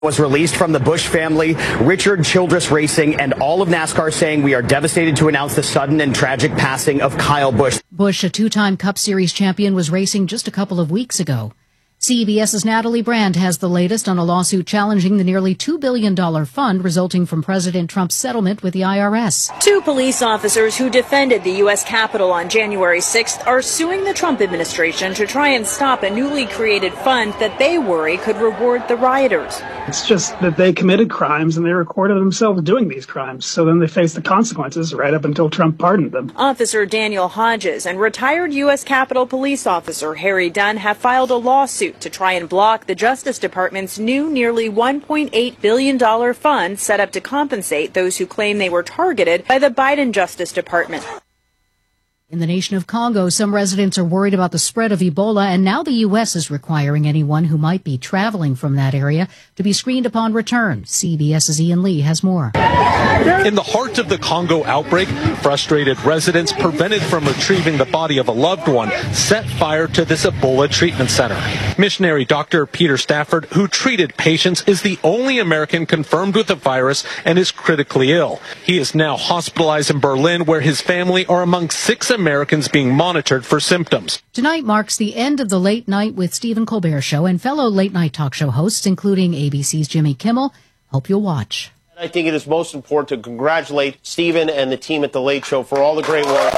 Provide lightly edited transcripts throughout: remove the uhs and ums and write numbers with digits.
Was released from the Busch family, Richard Childress Racing, and all of NASCAR saying we are devastated to announce the sudden and tragic passing of Kyle Busch. Busch, a two-time Cup Series champion, was racing just a couple of weeks ago. CBS's Natalie Brand has the latest on a lawsuit challenging the nearly $2 billion fund resulting from President Trump's settlement with the IRS. Two police officers who defended the U.S. Capitol on January 6th are suing the Trump administration to try and stop a newly created fund that they worry could reward the rioters. It's just that they committed crimes and they recorded themselves doing these crimes. So then they face the consequences right up until Trump pardoned them. Officer Daniel Hodges and retired U.S. Capitol Police Officer Harry Dunn have filed a lawsuit to try and block the Justice Department's new nearly $1.8 billion fund set up to compensate those who claim they were targeted by the Biden Justice Department. In the nation of Congo, some residents are worried about the spread of Ebola, and now the U.S. is requiring anyone who might be traveling from that area to be screened upon return. CBS's Ian Lee has more. In the heart of the Congo outbreak, frustrated residents prevented from retrieving the body of a loved one set fire to this Ebola treatment center. Missionary Dr. Peter Stafford, who treated patients, is the only American confirmed with the virus and is critically ill. He is now hospitalized in Berlin, where his family are among 6 Americans being monitored for symptoms. Tonight marks the end of the Late Night with Stephen Colbert show, and fellow late night talk show hosts, including ABC's Jimmy Kimmel, hope you'll watch. I think it is most important to congratulate Stephen and the team at The Late Show for all the great work.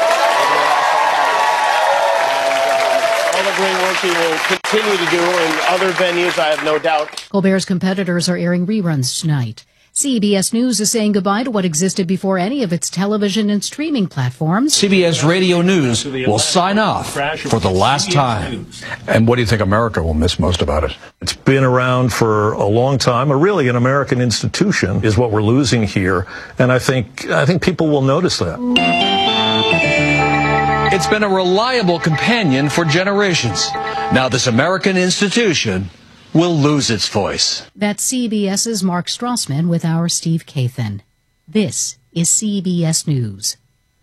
All the great work he will continue to do in other venues, I have no doubt. Colbert's competitors are airing reruns tonight. CBS News is saying goodbye to what existed before any of its television and streaming platforms. CBS Radio News will sign off for the last time. And what do you think America will miss most about it? It's been around for a long time. Really, an American institution is what we're losing here. And I think people will notice that. It's been a reliable companion for generations. Now this American institution will lose its voice. That's CBS's Mark Strassman with our Steve Kathan. This is CBS News.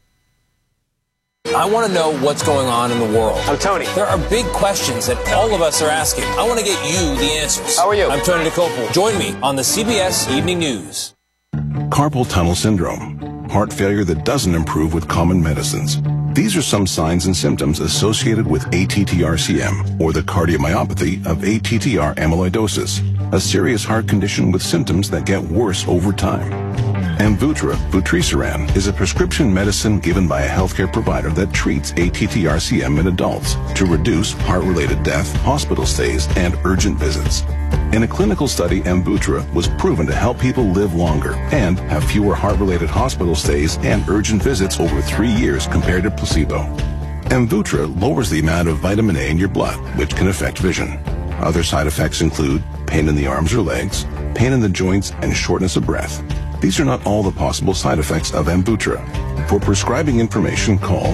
I want to know what's going on in the world. I'm Tony. There are big questions that all of us are asking. I want to get you the answers. How are you? I'm Tony DeCopel. Join me on the CBS Evening News. Carpal tunnel syndrome, heart failure that doesn't improve with common medicines. These are some signs and symptoms associated with ATTR-CM, or the cardiomyopathy of ATTR amyloidosis, a serious heart condition with symptoms that get worse over time. Amvuttra, vutrisiran, is a prescription medicine given by a healthcare provider that treats ATTR-CM in adults to reduce heart-related death, hospital stays, and urgent visits. In a clinical study, Amvuttra was proven to help people live longer and have fewer heart-related hospital stays and urgent visits over 3 years compared to placebo. Amvuttra lowers the amount of vitamin A in your blood, which can affect vision. Other side effects include pain in the arms or legs, pain in the joints, and shortness of breath. These are not all the possible side effects of Amvuttra. For prescribing information, call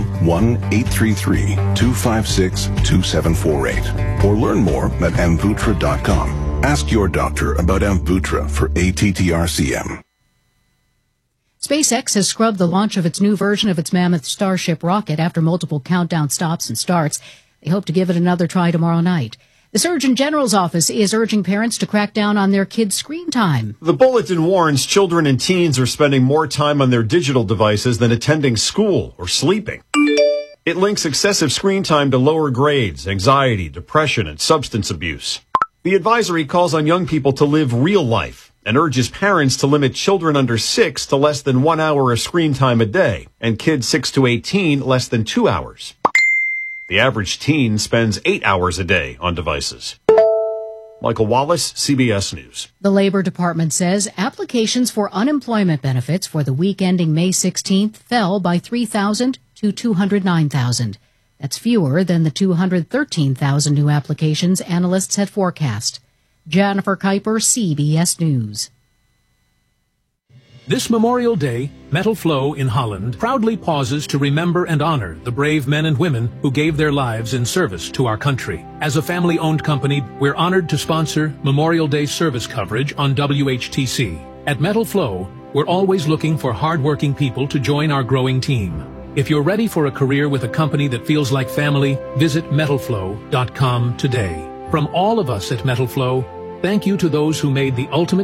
1-833-256-2748 or learn more at Amvuttra.com. Ask your doctor about Amvuttra for ATTR-CM. SpaceX has scrubbed the launch of its new version of its Mammoth Starship rocket after multiple countdown stops and starts. They hope to give it another try tomorrow night. The Surgeon General's office is urging parents to crack down on their kids' screen time. The bulletin warns children and teens are spending more time on their digital devices than attending school or sleeping. It links excessive screen time to lower grades, anxiety, depression, and substance abuse. The advisory calls on young people to live real life and urges parents to limit children under 6 to less than 1 hour of screen time a day and kids 6 to 18 less than 2 hours. The average teen spends 8 hours a day on devices. Michael Wallace, CBS News. The Labor Department says applications for unemployment benefits for the week ending May 16th fell by 3,000 to 209,000. That's fewer than the 213,000 new applications analysts had forecast. Jennifer Kuiper, CBS News. This Memorial Day, Metal Flow in Holland proudly pauses to remember and honor the brave men and women who gave their lives in service to our country. As a family-owned company, we're honored to sponsor Memorial Day service coverage on WHTC. At Metal Flow, we're always looking for hard-working people to join our growing team. If you're ready for a career with a company that feels like family, visit metalflow.com today. From all of us at Metal Flow, Thank you to those who made the ultimate